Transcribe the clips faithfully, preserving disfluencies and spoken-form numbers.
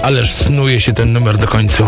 Ależ snuje się ten numer do końca.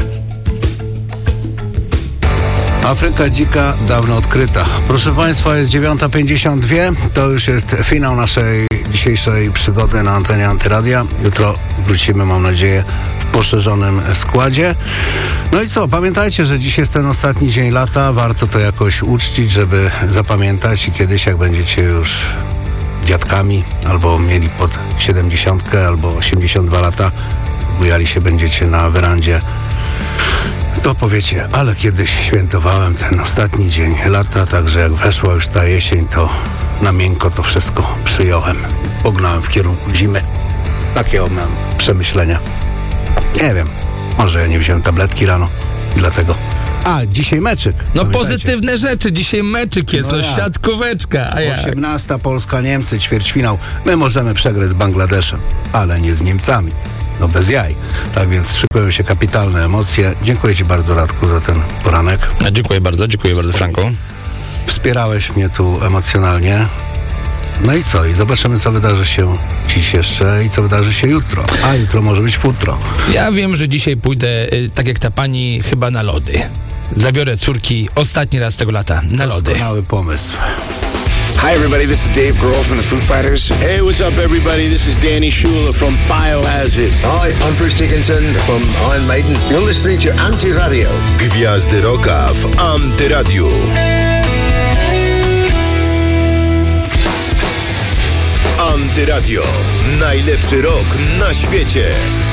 Afryka dzika dawno odkryta. Proszę Państwa, jest dziewiąta pięćdziesiąt dwa. To już jest finał naszej dzisiejszej przygody na antenie Antyradia. Jutro wrócimy, mam nadzieję, w poszerzonym składzie. No i co? Pamiętajcie, że dziś jest ten ostatni dzień lata. Warto to jakoś uczcić, żeby zapamiętać i kiedyś, jak będziecie już dziadkami, albo mieli pod siedemdziesiątkę, albo osiemdziesiąt dwa lata, bujali się będziecie na werandzie, to powiecie, ale kiedyś świętowałem ten ostatni dzień lata, także jak weszła już ta jesień, to na miękko to wszystko przyjąłem. Pognałem w kierunku zimy. Takie mam przemyślenia. Nie wiem, może ja nie wziąłem tabletki rano i dlatego. A, dzisiaj meczyk. No pozytywne rzeczy, dzisiaj meczyk jest, no, no siatkóweczka. A jak? osiemnasta Polska-Niemcy, ćwierćfinał. My możemy przegrać z Bangladeszem, ale nie z Niemcami. No bez jaj. Tak więc szykują się kapitalne emocje. Dziękuję Ci bardzo, Radku, za ten poranek. A dziękuję bardzo, dziękuję bardzo, Franku. Wspierałeś mnie tu emocjonalnie. No i co? I zobaczymy, co wydarzy się dziś jeszcze i co wydarzy się jutro. A jutro może być futro. Ja wiem, że dzisiaj pójdę, y, tak jak ta pani, chyba na lody. Zabiorę córki ostatni raz tego lata na lody. Doskonały pomysł. Hi everybody, this is Dave Grohl from the Foo Fighters. Hey, what's up everybody? This is Danny Schuler from Biohazard. Hi, I'm Bruce Dickinson from Iron Maiden. You're listening to Antyradio. Gwiazdy Rocka w Antyradiu. Antyradio. Najlepszy rock na świecie.